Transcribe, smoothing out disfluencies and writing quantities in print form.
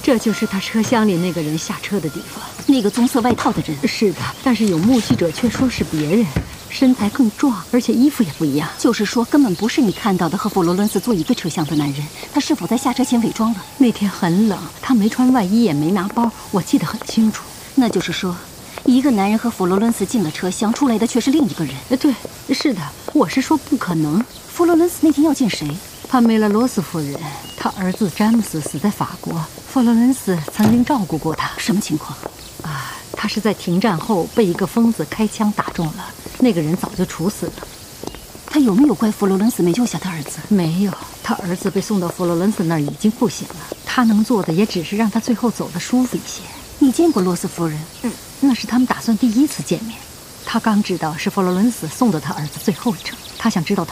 这就是他车厢里那个人下车的地方。 那个棕色外套的人？ 是的，但是有目击者却说是别人，身材更壮，而且衣服也不一样。 就是说，根本不是你看到的和佛罗伦斯坐一个车厢的男人。他是否在下车前伪装了？ 那天很冷，他没穿外衣，也没拿包，我记得很清楚。 那就是说，一个男人和佛罗伦斯进了车厢，出来的却是另一个人。 对，是的，我是说不可能。 佛罗伦斯那天要见谁？ 帕梅拉·罗斯夫人，她儿子詹姆斯死在法国，佛罗伦斯曾经照顾过他。 什么情况？ 他是在停站后被一个疯子开枪打中了，那个人早就处死了。 他有没有怪佛罗伦斯没救下他儿子？ 没有，他儿子被送到佛罗伦斯那儿已经不行了，他能做的也只是让他最后走得舒服一些。 你见过罗斯夫人？ 那是他们打算第一次见面。他刚知道是佛罗伦斯送的他儿子最后一程，他想知道他